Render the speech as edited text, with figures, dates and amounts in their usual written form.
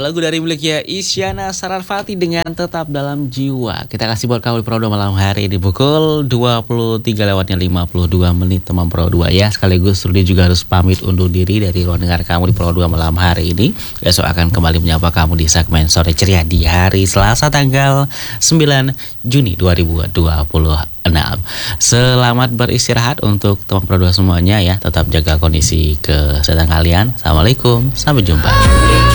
lagu dari miliknya Isyana Sarasvati dengan Tetap Dalam Jiwa. Kita kasih buat kamu di Pro 2 malam hari di pukul 23:52 teman Pro 2 ya. Sekaligus Rudy juga harus pamit undur diri dari ruang dengar kamu di Pro 2 malam hari ini. Besok akan kembali menyapa kamu di segmen Sore Ceria di hari Selasa tanggal 9 Juni 2026. Selamat beristirahat untuk teman Pro 2 semuanya ya. Tetap jaga kondisi kesehatan kalian. Assalamualaikum, sampai jumpa.